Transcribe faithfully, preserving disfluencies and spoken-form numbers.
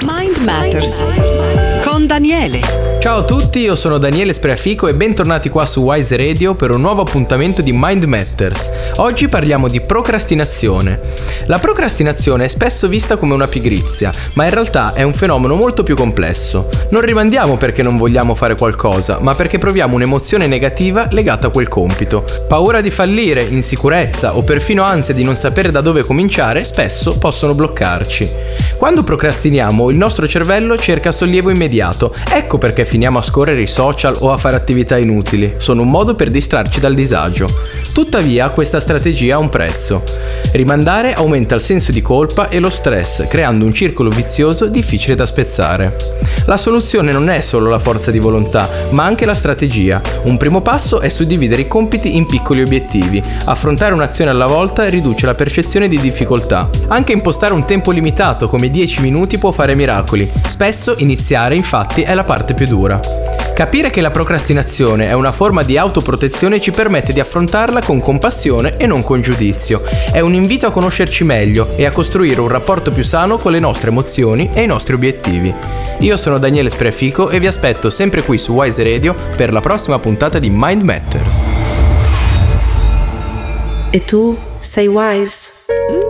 Mind Matters con Daniele. Ciao a tutti, io sono Daniele Spreafico e bentornati qua su Wise Radio per un nuovo appuntamento di Mind Matters. Oggi parliamo di procrastinazione. La procrastinazione è spesso vista come una pigrizia, ma in realtà è un fenomeno molto più complesso. Non rimandiamo perché non vogliamo fare qualcosa, ma perché proviamo un'emozione negativa legata a quel compito. Paura di fallire, insicurezza o perfino ansia di non sapere da dove cominciare spesso possono bloccarci. Quando procrastiniamo, il nostro cervello cerca sollievo immediato. Ecco perché finiamo a scorrere i social o a fare attività inutili. Sono un modo per distrarci dal disagio. Tuttavia, questa strategia ha un prezzo. Rimandare aumenta il senso di colpa e lo stress, creando un circolo vizioso difficile da spezzare. La soluzione non è solo la forza di volontà, ma anche la strategia. Un primo passo è suddividere i compiti in piccoli obiettivi. Affrontare un'azione alla volta riduce la percezione di difficoltà. Anche impostare un tempo limitato, come dieci minuti, può fare miracoli. Spesso iniziare, infatti, è la parte più dura. Capire che la procrastinazione è una forma di autoprotezione ci permette di affrontarla con compassione e non con giudizio. È un invito a conoscerci meglio e a costruire un rapporto più sano con le nostre emozioni e i nostri obiettivi. Io sono Daniele Spreafico e vi aspetto sempre qui su Wise Radio per la prossima puntata di Mind Matters. E tu sei Wise?